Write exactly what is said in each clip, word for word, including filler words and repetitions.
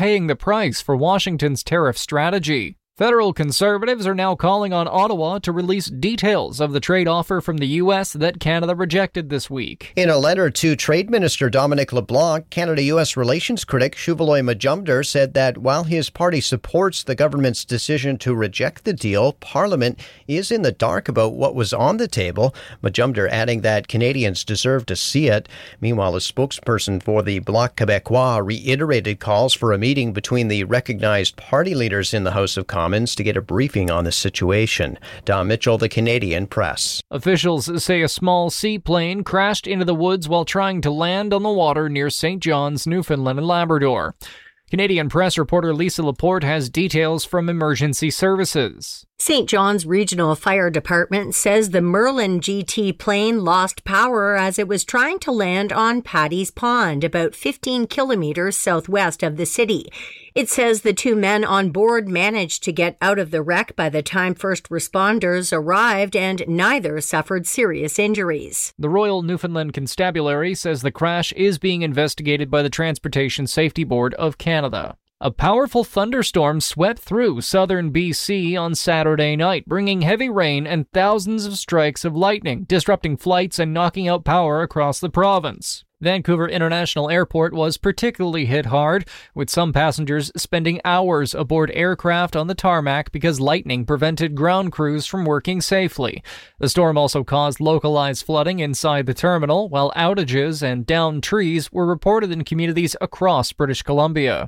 paying the price for Washington's tariff strategy. Federal conservatives are now calling on Ottawa to release details of the trade offer from the U S that Canada rejected this week. In a letter to Trade Minister Dominic LeBlanc, Canada-U S relations critic Shuvaloy Majumdar said that while his party supports the government's decision to reject the deal, Parliament is in the dark about what was on the table, Majumdar adding that Canadians deserve to see it. Meanwhile, a spokesperson for the Bloc Québécois reiterated calls for a meeting between the recognized party leaders in the House of Commons to get a briefing on the situation. Don Mitchell, The Canadian Press. Officials say a small seaplane crashed into the woods while trying to land on the water near Saint John's, Newfoundland and Labrador. Canadian Press reporter Lisa Laporte has details from emergency services. Saint John's Regional Fire Department says the Merlin G T plane lost power as it was trying to land on Paddy's Pond, about fifteen kilometers southwest of the city. It says the two men on board managed to get out of the wreck by the time first responders arrived, and neither suffered serious injuries. The Royal Newfoundland Constabulary says the crash is being investigated by the Transportation Safety Board of Canada. A powerful thunderstorm swept through southern B C on Saturday night, bringing heavy rain and thousands of strikes of lightning, disrupting flights and knocking out power across the province. Vancouver International Airport was particularly hit hard, with some passengers spending hours aboard aircraft on the tarmac because lightning prevented ground crews from working safely. The storm also caused localized flooding inside the terminal, while outages and downed trees were reported in communities across British Columbia.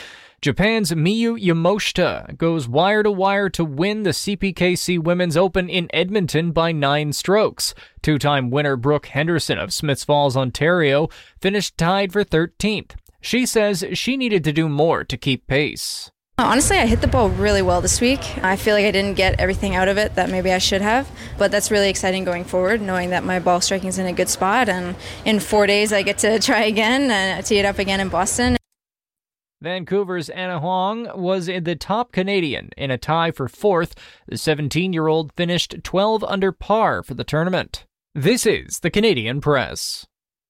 Japan's Miyu Yamoshita goes wire-to-wire to win the C P K C Women's Open in Edmonton by nine strokes. Two-time winner Brooke Henderson of Smiths Falls, Ontario, finished tied for thirteenth. She says she needed to do more to keep pace. Honestly, I hit the ball really well this week. I feel like I didn't get everything out of it that maybe I should have, but that's really exciting going forward, knowing that my ball striking is in a good spot, and in four days I get to try again and tee it up again in Boston. Vancouver's Anna Huang was the top Canadian in a tie for fourth. The seventeen-year-old finished twelve under par for the tournament. This is the Canadian Press.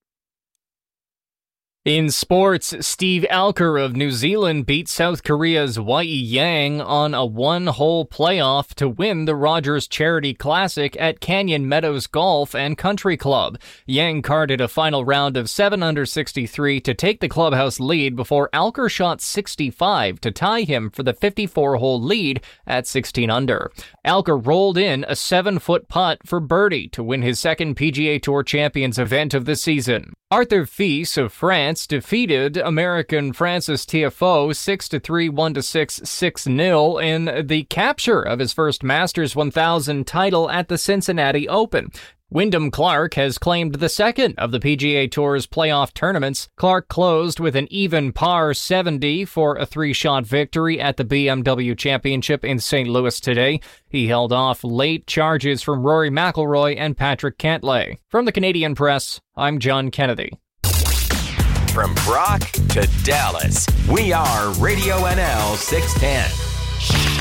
In sports, Steve Alker of New Zealand beat South Korea's Wei Yang on a one-hole playoff to win the Rogers Charity Classic at Canyon Meadows Golf and Country Club. Yang carded a final round of seven under sixty-three to take the clubhouse lead before Alker shot sixty-five to tie him for the fifty-four-hole lead at sixteen under. Alker rolled in a seven-foot putt for birdie to win his second P G A Tour Champions event of the season. Arthur Fils of France defeated American Francis Tiafoe six to three, one to six, six nil in the capture of his first Masters one thousand title at the Cincinnati Open. Wyndham Clark has claimed the second of the P G A Tour's playoff tournaments. Clark closed with an even par seventy for a three-shot victory at the B M W Championship in Saint Louis today. He held off late charges from Rory McIlroy and Patrick Cantlay. From the Canadian Press, I'm John Kennedy. From Brock to Dallas, we are Radio N L six ten.